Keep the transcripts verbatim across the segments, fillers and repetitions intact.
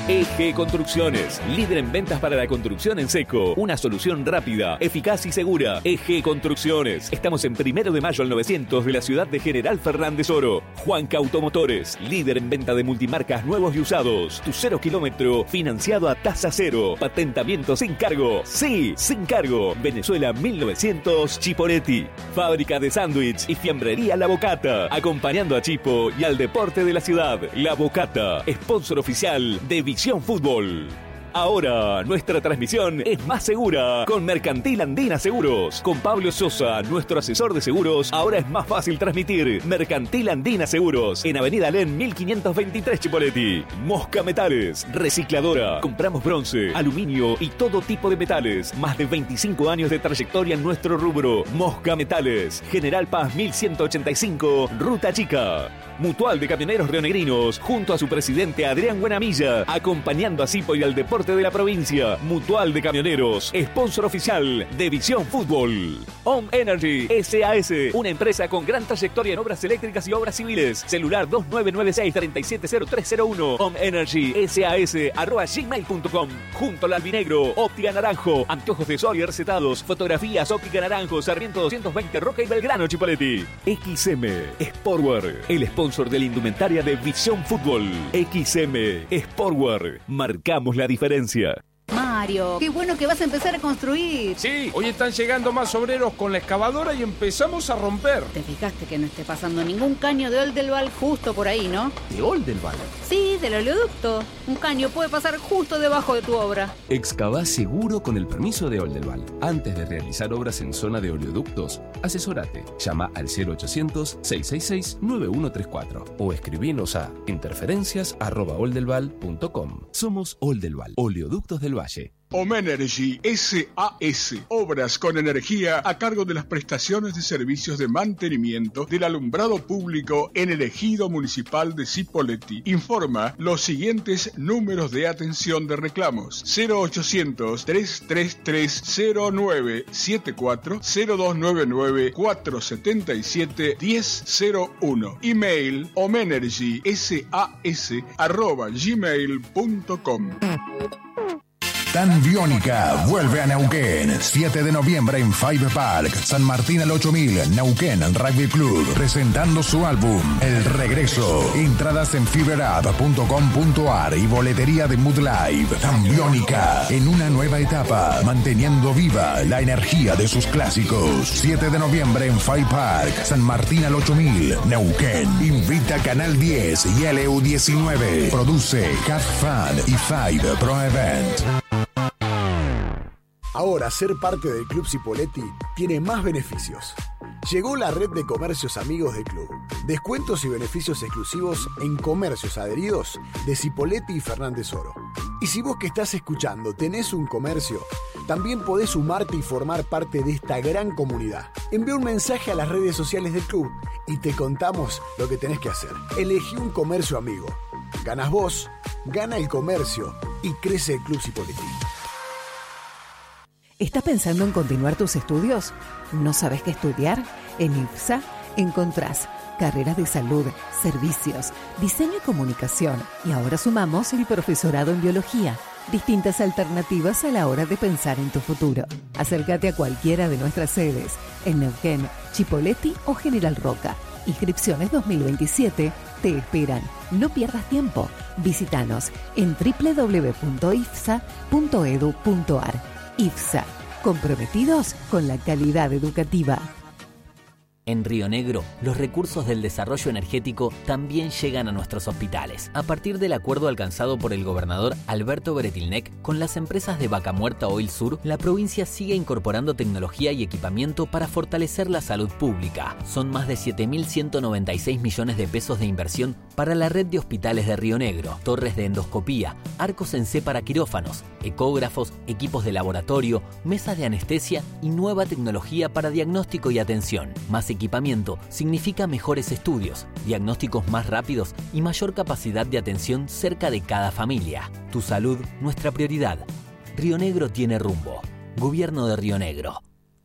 E G Construcciones, líder en ventas para la construcción en seco. Una solución rápida, eficaz y segura. E G Construcciones. Estamos en Primero de Mayo al novecientos de la ciudad de General Fernández Oro. Juanca Automotores, líder en venta de multimarcas nuevos y usados. Tu cero kilómetro financiado a tasa cero. Patentamiento sin cargo. Sí, sin cargo. Venezuela mil novecientos, Chipoletti. Fábrica de sándwich y fiambrería La Bocata. Acompañando a Chipo y al deporte de la ciudad. La Bocata, sponsor oficial de Visión Fútbol. Ahora, nuestra transmisión es más segura con Mercantil Andina Seguros. Con Pablo Sosa, nuestro asesor de seguros, ahora es más fácil transmitir. Mercantil Andina Seguros, en Avenida Alén mil quinientos veintitrés Chipoleti. Mosca Metales, recicladora. Compramos bronce, aluminio y todo tipo de metales. Más de veinticinco años de trayectoria en nuestro rubro. Mosca Metales, General Paz mil ciento ochenta y cinco, Ruta Chica. Mutual de Camioneros Rionegrinos, junto a su presidente Adrián Buenamilla, acompañando a Cipo y al deporte de la provincia. Mutual de Camioneros, sponsor oficial de Visión Fútbol. Home Energy S A S, una empresa con gran trayectoria en obras eléctricas y obras civiles. Celular dos nueve nueve seis, tres siete cero tres cero uno. Home Energy S A S arroba gmail punto com. Junto al Albinegro, Óptica Naranjo, anteojos de sol y recetados, fotografías, Óptica Naranjo, Sarmiento doscientos veinte, Roca y Belgrano, Chipoleti. X M Sportwear, el sponsor de la indumentaria de Visión Fútbol. X M Sportwear, marcamos la diferencia. Mario, qué bueno que vas a empezar a construir. Sí, hoy están llegando más obreros con la excavadora y empezamos a romper. Te fijaste que no esté pasando ningún caño de Oldelval justo por ahí, ¿no? ¿De Oldelval? Sí, del oleoducto. Un caño puede pasar justo debajo de tu obra. Excavá seguro con el permiso de Oldelval. Antes de realizar obras en zona de oleoductos, asesórate. Llama al cero ochocientos, seiscientos sesenta y seis, noventa y uno treinta y cuatro o escribinos a interferencias arroba oldelval punto com. Somos Oldelval, Oleoductos del Valle. Omenergy S A S, obras con energía a cargo de las prestaciones de servicios de mantenimiento del alumbrado público en el ejido municipal de Cipolletti. Informa los siguientes números de atención de reclamos: cero ochocientos, trescientos treinta y tres, cero nueve setenta y cuatro, cero dos noventa y nueve, cuatrocientos setenta y siete, diez cero uno. Email omenergy s a s arroba gmail punto com. Tan Biónica vuelve a Neuquén. siete de noviembre en Five Park, San Martín al ocho mil, Neuquén Rugby Club, presentando su álbum El Regreso. Entradas en fiberapp punto com punto ar y boletería de Mood Live. Tan Biónica, en una nueva etapa, manteniendo viva la energía de sus clásicos. siete de noviembre en Five Park, San Martín al ocho mil, Neuquén. Invita Canal diez y L U diecinueve. Produce Have Fun y Five Pro Event. Ahora ser parte del Club Cipolletti tiene más beneficios. Llegó la red de comercios amigos del club. Descuentos y beneficios exclusivos en comercios adheridos de Cipolletti y Fernández Oro. Y si vos que estás escuchando tenés un comercio, también podés sumarte y formar parte de esta gran comunidad. Envía un mensaje a las redes sociales del club y te contamos lo que tenés que hacer. Elegí un comercio amigo. Ganas vos, gana el comercio y crece el Club Cipolletti. ¿Estás pensando en continuar tus estudios? ¿No sabes qué estudiar? En IFSA encontrás carreras de salud, servicios, diseño y comunicación. Y ahora sumamos el profesorado en biología. Distintas alternativas a la hora de pensar en tu futuro. Acércate a cualquiera de nuestras sedes en Neuquén, Chipolletti o General Roca. Inscripciones dos mil veintisiete te esperan. No pierdas tiempo. Visítanos en doble u doble u doble u punto ifsa punto edu punto ar. IFSA, comprometidos con la calidad educativa. En Río Negro, los recursos del desarrollo energético también llegan a nuestros hospitales. A partir del acuerdo alcanzado por el gobernador Alberto Bretilnec con las empresas de Vaca Muerta Oil Sur, la provincia sigue incorporando tecnología y equipamiento para fortalecer la salud pública. Son más de siete mil ciento noventa y seis millones de pesos de inversión para la red de hospitales de Río Negro, torres de endoscopía, arcos en C para quirófanos, ecógrafos, equipos de laboratorio, mesas de anestesia y nueva tecnología para diagnóstico y atención. Más equipamiento significa mejores estudios, diagnósticos más rápidos y mayor capacidad de atención cerca de cada familia. Tu salud, nuestra prioridad. Río Negro tiene rumbo. Gobierno de Río Negro.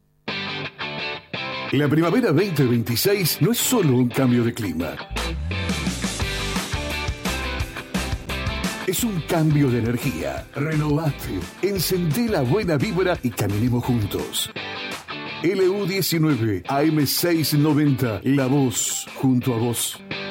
La primavera veinte veintiséis no es solo un cambio de clima. es un cambio de energía. Renovate, encendé la buena vibra y caminemos juntos. L U diecinueve A M seiscientos noventa, la voz junto a vos.